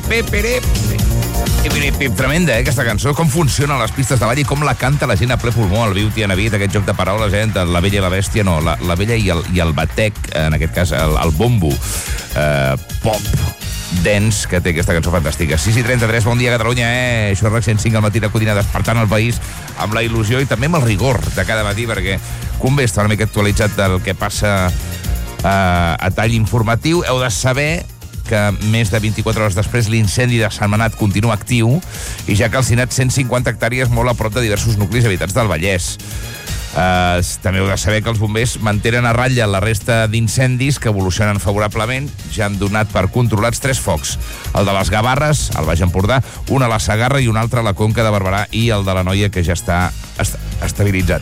Tremenda, aquesta cançó. Com funciona a les pistes de ball i com la canta la gent a ple pulmó, el Beauty and a Beat, aquest joc de paraules, la Bella i la Bèstia, no, la Bella i el Batec, en aquest cas, el bombo pop dance que té aquesta cançó fantàstica. 6:33, bon dia Catalunya, Això és RAC 105 al matí, la Codina despertant el país amb la il·lusió i també amb el rigor de cada matí, perquè convé estar una mica actualitzat del que passa a tall informatiu. Heu de saber que més de 24 hores després l'incendi de Sentmenat continua actiu i ja ha calcinat 150 hectàrees molt a prop de diversos nuclis habitats del Vallès. També heu de saber que els bombers mantenen a ratlla la resta d'incendis que evolucionen favorablement. Ja han donat per controlats 3 focs. El de les Gavarres, al Baix Empordà, un a la Segarra i un altre a la Conca de Barberà i el de l'Anoia, que ja està estabilitzat.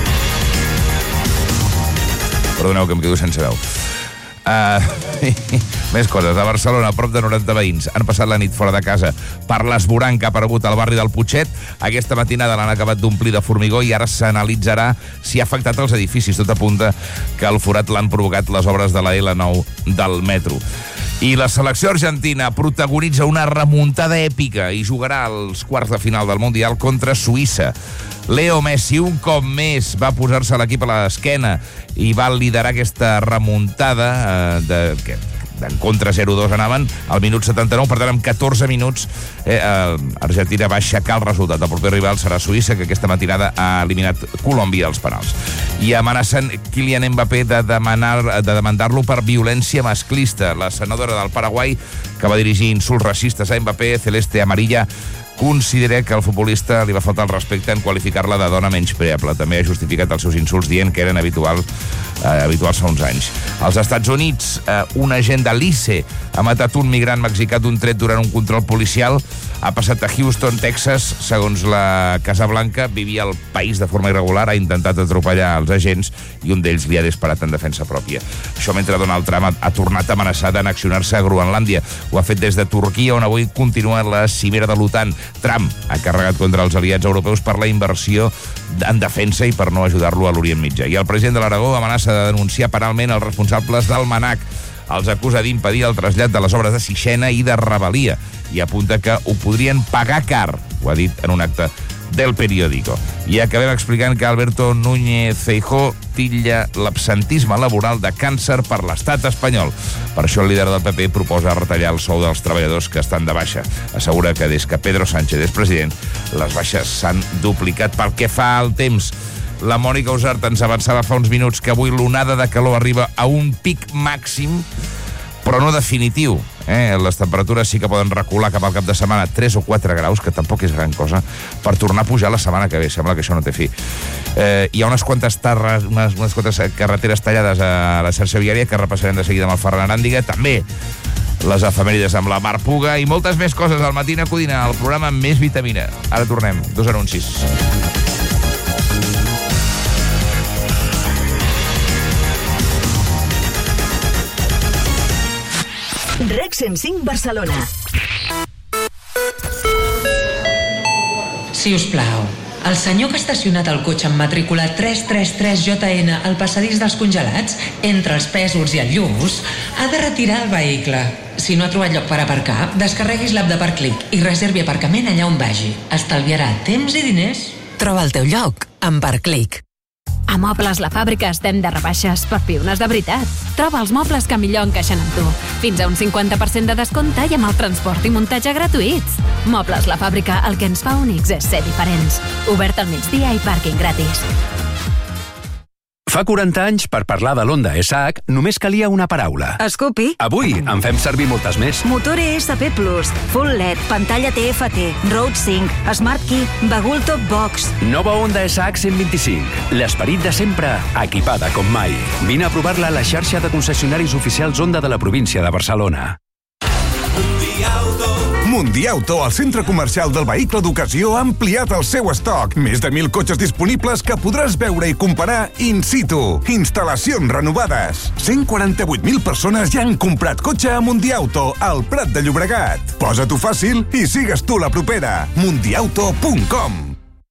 Perdoneu que em quedo sense veu. Més coses. A Barcelona, a prop de 90 veïns han passat la nit fora de casa per l'esborant que ha aparegut al barri del Putxet. Aquesta matinada l'han acabat d'omplir de formigó i ara s'analitzarà si ha afectat els edificis. Tot apunta que el forat l'han provocat les obres de la L9 del metro. I la selecció argentina protagonitza una remuntada èpica i jugarà als quarts de final del Mundial contra Suïssa. Leo Messi, un cop més, va posar-se l'equip a l'esquena i va liderar aquesta remuntada en contra 0-2 anaven al minut 79, per tant, en 14 minuts Argentina va aixecar el resultat. El proper rival serà Suïssa, que aquesta matinada ha eliminat Colòmbia als penals. I amenacen Kylian Mbappé de demandar-lo per violència masclista. La senadora del Paraguai, que va dirigir insults racistes a Mbappé, Celeste Amarilla, considera que al futbolista li va faltar el respecte en qualificar-la de dona menyspreable. També ha justificat els seus insults dient que eren habituals fa uns anys. Als Estats Units, un agent de l'ICE ha matat un migrant mexicà d'un tret durant un control policial. Ha passat a Houston, Texas. Segons la Casa Blanca, vivia al país de forma irregular, ha intentat atropellar els agents i un d'ells li ha disparat en defensa pròpia. Això mentre Donald Trump ha tornat a amenaçar d'annexionar-se a Groenlàndia. Ho ha fet des de Turquia, on avui continua la cimera de l'OTAN. Trump ha carregat contra els aliats europeus per la inversió en defensa i per no ajudar-lo a l'Orient Mitjà. I el president de l'Aragó amenaça de denunciar penalment els responsables del MNAC. Els acusa d'impedir el trasllat de les obres de Sixena i de rebel·lia i apunta que ho podrien pagar car, ho ha dit en un acte del Periódico. I acabem explicant que Alberto Núñez Feijóo titlla l'absentisme laboral de càncer per l'estat espanyol. Per això el líder del PP proposa retallar el sou dels treballadors que estan de baixa. Assegura que des que Pedro Sánchez és president, les baixes s'han duplicat. Pel que fa al temps, la Mònica Usart ens avançava fa uns minuts que avui l'onada de calor arriba a un pic màxim, però no definitiu. Les temperatures sí que poden recular cap al cap de setmana 3 o 4 graus, que tampoc és gran cosa, per tornar a pujar la setmana que ve. Sembla que això no té fi. Hi ha unes quantes carreteres tallades a la xarxa viària que repassarem de seguida amb el Ferran Aràndiga. També les efemèrides amb la Mar Puga i moltes més coses al Matí a Codina, el programa amb més vitamina. Ara tornem. 2 anuncis. RAC 105 Barcelona. Si us plau, el senyor que ha estacionat el cotxe amb matrícula 333JN al passadís dels congelats, entre els Pèsols i el Lluç, ha de retirar el vehicle. Si no ha trobat lloc per aparcar, descarreguis l'app de Parclic i reservi aparcament allà on vagi. Estalviarà temps i diners. Troba el teu lloc amb Parclic. A Mobles La Fàbrica estem de rebaixes per piones de veritat. Troba els mobles que millor encaixen amb tu. Fins a un 50% de descompte i amb el transport i muntatge gratuïts. Mobles La Fàbrica, el que ens fa únics és ser diferents. Obert al migdia i pàrquing gratis. Fa 40 anys, per parlar de l'Honda SH, només calia una paraula. Scoopy. Avui en fem servir moltes més. Motor ESP+, Full LED, pantalla TFT, Road Sync, Smart Key, Bagul Top Box. Nova Honda SH 125. L'esperit de sempre, equipada com mai. Vine a provar-la a la xarxa de concessionaris oficials Honda de la província de Barcelona. Mundiauto, el centre comercial del vehicle d'ocasió, ha ampliat el seu estoc. Més de 1.000 cotxes disponibles que podràs veure i comparar in situ. Instal·lacions renovades. 148.000 persones ja han comprat cotxe a Mundiauto, al Prat de Llobregat. Posa-t'ho fàcil i sigues tu la propera. Mundiauto.com.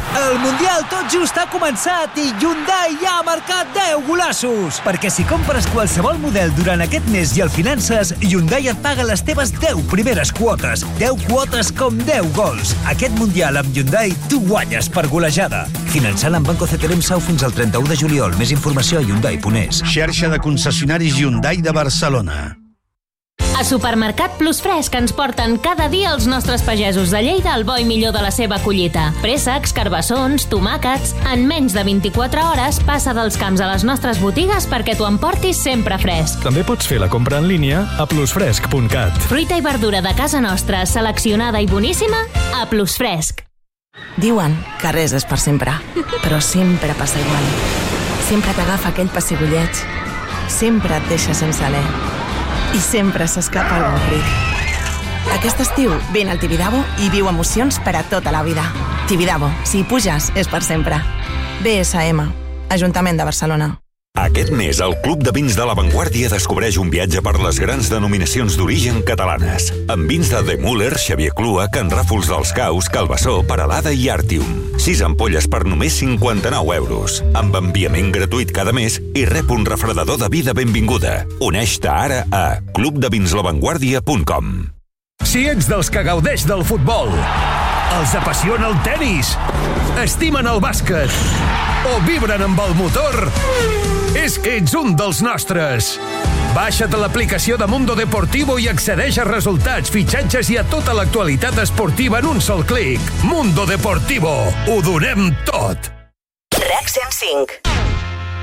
El Mundial tot just ha començat i Hyundai ja ha marcat 10 golassos. Perquè si compres qualsevol model durant aquest mes i el finances, Hyundai et paga les teves 10 primeres quotes. 10 quotes com 10 gols. Aquest Mundial amb Hyundai tu guanyes per golejada. Finançant amb Banco CTLM Sau fins al 31 de juliol. Més informació a Hyundai.es. Xarxa de concessionaris Hyundai de Barcelona. A Supermercat Plus Fresc ens porten cada dia els nostres pagesos de Lleida el bo i millor de la seva collita. Préssecs, carbassons, tomàquets... En menys de 24 hores passa dels camps a les nostres botigues perquè t'ho emportis sempre fresc. També pots fer la compra en línia a plusfresc.cat. Fruita i verdura de casa nostra, seleccionada i boníssima, a Plus Fresc. Diuen que res és per sempre, però sempre passa igual. Sempre t'agafa aquell pessigolleig. Sempre et deixa sense alè. I sempre s'escapa algun crit. Aquest estiu vine al Tibidabo i viu emocions per a tota la vida. Tibidabo, si hi puges, és per sempre. BSM, Ajuntament de Barcelona. Aquest mes, el Club de Vins de La Vanguardia descobreix un viatge per les grans denominacions d'origen catalanes. Amb vins de De Müller, Xavier Clua, Can Ràfols dels Caus, Calbasó, Peralada i Artium. 6 ampolles per només 59 euros. Amb enviament gratuït cada mes i rep un refredador de vida benvinguda. Uneix-te ara a clubdevinslavanguardia.com. Si ets dels que gaudeix del futbol, els apassiona el tenis, estimen el bàsquet o vibren amb el motor, és que ets un dels nostres. Baixa't l'aplicació de Mundo Deportivo i accedeix a resultats, fitxatges i a tota l'actualitat esportiva en un sol clic. Mundo Deportivo. Ho donem tot. RAC 105.